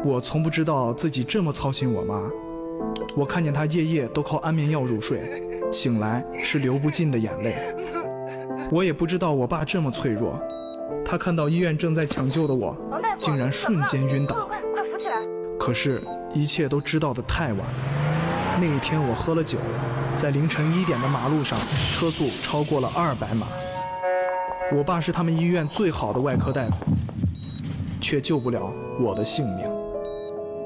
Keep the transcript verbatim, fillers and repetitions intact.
我从不知道自己这么操心我妈。我看见她夜夜都靠安眠药入睡，醒来是流不尽的眼泪。我也不知道我爸这么脆弱，他看到医院正在抢救的我，竟然瞬间晕倒。 快快扶起来！ 可是，一切都知道得太晚。那一天我喝了酒，在凌晨一点的马路上，车速超过了二百码。我爸是他们医院最好的外科大夫，却救不了我的性命。